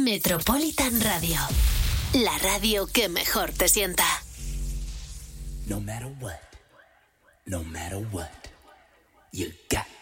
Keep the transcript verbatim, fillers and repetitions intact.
Metropolitan Radio, la radio que mejor te sienta. No matter what, no matter what, you got